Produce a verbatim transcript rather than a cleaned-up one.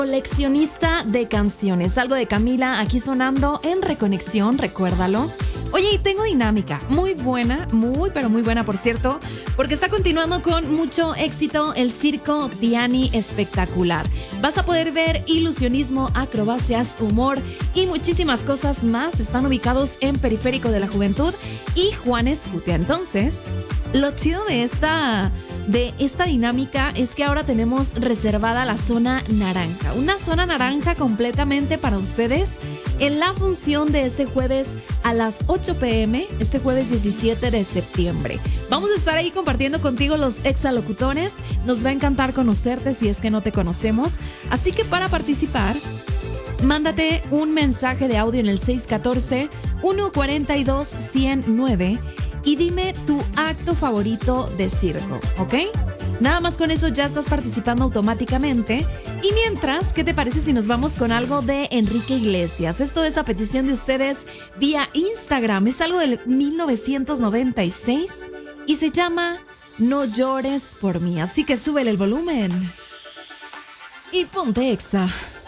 Coleccionista de canciones, algo de Camila aquí sonando en Reconexión, recuérdalo. Oye, y tengo dinámica muy buena, muy pero muy buena por cierto, porque está continuando con mucho éxito el Circo Diani Espectacular. Vas a poder ver ilusionismo, acrobacias, humor y muchísimas cosas más. Están ubicados en Periférico de la Juventud y Juan Escutia. Entonces, lo chido de esta... de esta dinámica es que ahora tenemos reservada la zona naranja, una zona naranja completamente para ustedes en la función de este jueves a las ocho pm, este jueves diecisiete de septiembre. Vamos a estar ahí compartiendo contigo los exalocutores, nos va a encantar conocerte si es que no te conocemos, así que para participar, mándate un mensaje de audio en el seis uno cuatro, uno cuatro dos, cero nueve y dime tu acto favorito de circo, ¿ok? Nada más con eso ya estás participando automáticamente. Y mientras, ¿qué te parece si nos vamos con algo de Enrique Iglesias? Esto es a petición de ustedes vía Instagram. Es algo del mil novecientos noventa y seis y se llama No llores por mí. Así que súbele el volumen y ponte Exa.